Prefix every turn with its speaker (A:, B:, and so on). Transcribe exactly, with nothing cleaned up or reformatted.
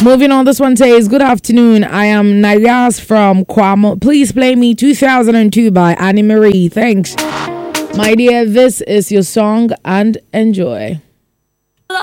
A: Moving on, this one says, good afternoon. I am Nayas from Kwamo. Please play me two thousand two by Annie Marie. Thanks. My dear, this is your song and enjoy.